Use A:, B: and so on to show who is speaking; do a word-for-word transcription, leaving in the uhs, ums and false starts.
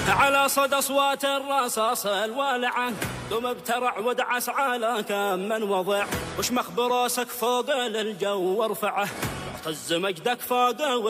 A: على صدى أصوات الرصاص الوالعة قم ابترع ودعس على كم من وضع وش مخبر راسك فوق للجو وارفعه اعتز مجدك فوق